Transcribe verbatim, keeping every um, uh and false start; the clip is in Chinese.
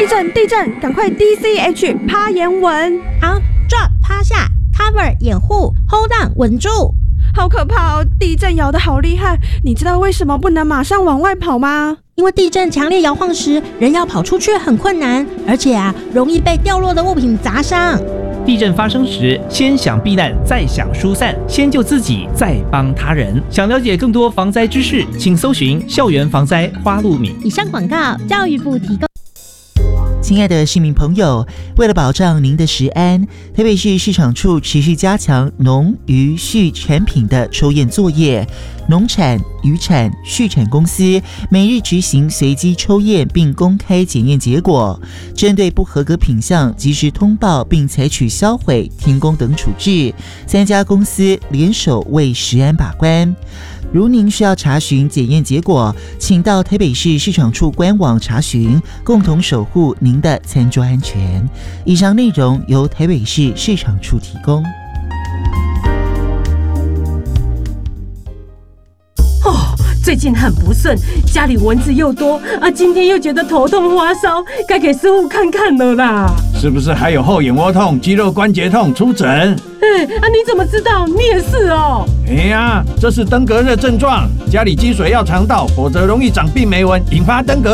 震地震，赶快 D C H 趴岩稳。 好 ，drop 趴下 ，cover 掩护 ，hold on 稳住。 好可怕哦！地震摇得好厉害，你知道为什么不能马上往外跑吗？ 因为地震强烈摇晃时，人要跑出去很困难，而且啊，容易被掉落的物品砸伤。 地震发生时，先想避难，再想疏散，先救自己，再帮他人。想了解更多防灾知识，请搜寻校园防灾花露米。 以上广告，教育部提供。 亲爱的市民朋友，为了保障您的食安，台北市市场处持续加强农渔畜产品的抽验作业。农产、渔产、畜产公司每日执行随机抽验并公开检验结果，针对不合格品项及时通报并采取销毁、停工等处置。三家公司联手为食安把关。如您需要查询检验结果，请到台北市市场处官网查询，共同守护您的餐桌安全。以上内容由台北市市场处提供。 哦，最近很不顺，家里蚊子又多啊，今天又觉得头痛发烧，该给师傅看看了啦。 是不是还有后眼窝痛、肌肉关节痛？出诊。 哎啊，你怎么知道？你也是哦。 哎呀，这是登革热症状，家里积水要常倒，否则容易长病媒蚊，引发登革